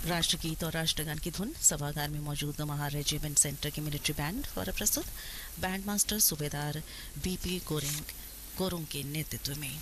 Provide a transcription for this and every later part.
राष्ट्रगीत और राष्ट्रगान की धुन सभागार में मौजूद महार रेजिमेंट सेंटर के मिलिट्री बैंड द्वारा प्रस्तुत बैंड मास्टर सूबेदार बीपी गोरुंग के नेतृत्व में।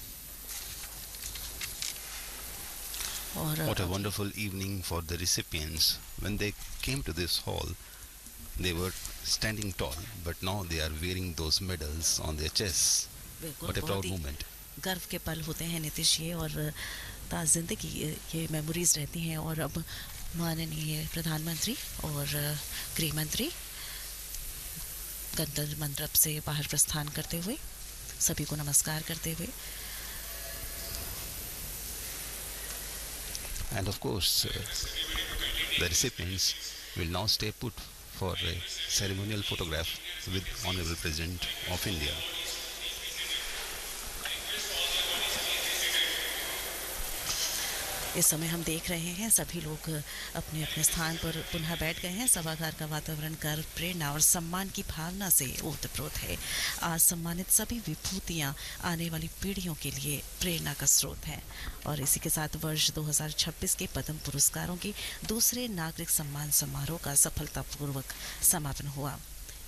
What a wonderful evening for the recipients. When they came to this hall, they were standing tall, but now they are wearing those medals on their chests. What a proud moment. गर्व के पल होते हैं नीतीश, ये और जिंदगी ये memories रहती हैं। और अब माननीय प्रधानमंत्री और गृह मंत्री गणतंत्र मंडप से बाहर प्रस्थान करते हुए सभी को नमस्कार करते हुए। And of course, the recipients will now stay put for a ceremonial photograph with Honorable President of India. इस समय हम देख रहे हैं सभी लोग अपने अपने स्थान पर पुनः बैठ गए हैं। सभागार का वातावरण गर्व, प्रेरणा और सम्मान की भावना से ओतप्रोत है। आज सम्मानित सभी विभूतियां आने वाली पीढ़ियों के लिए प्रेरणा का स्रोत हैं। और इसी के साथ वर्ष 2026 के पद्म पुरस्कारों के दूसरे नागरिक सम्मान समारोह का सफलतापूर्वक समापन हुआ।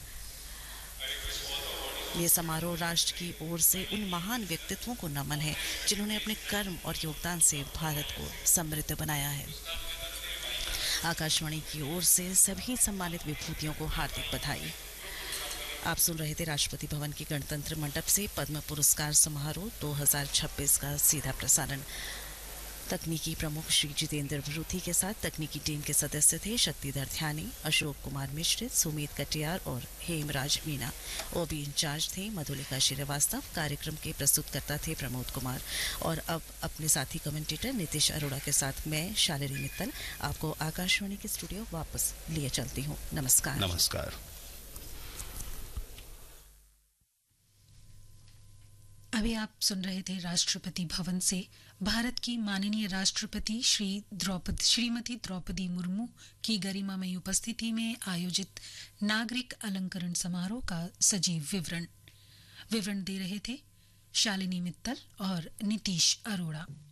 ये समारोह राष्ट्र की ओर से उन महान व्यक्तित्वों को नमन है जिन्होंने अपने कर्म और योगदान से भारत को समृद्ध बनाया है। आकाशवाणी की ओर से सभी सम्मानित विभूतियों को हार्दिक बधाई। आप सुन रहे थे राष्ट्रपति भवन के गणतंत्र मंडप से पद्म पुरस्कार समारोह 2026 का सीधा प्रसारण। तकनीकी प्रमुख श्री जितेंद्र भरूथी के साथ तकनीकी टीम के सदस्य थे शक्तिधर ध्यानी, अशोक कुमार मिश्र, सुमित कटियार और हेमराज मीना। ओबी इंचार्ज थे मधुलिका श्रीवास्तव। कार्यक्रम के प्रस्तुतकर्ता थे प्रमोद कुमार। और अब अपने साथी कमेंटेटर नीतीश अरोड़ा के साथ मैं शालिनी मित्तल आपको आकाशवाणी के स्टूडियो वापस लिए चलती हूँ। नमस्कार। नमस्कार। अभी आप सुन रहे थे राष्ट्रपति भवन से भारत की माननीय राष्ट्रपति श्रीमती द्रौपदी मुर्मू की गरिमामयी उपस्थिति में आयोजित नागरिक अलंकरण समारोह का सजीव विवरण दे रहे थे शालिनी मित्तल और नीतीश अरोड़ा।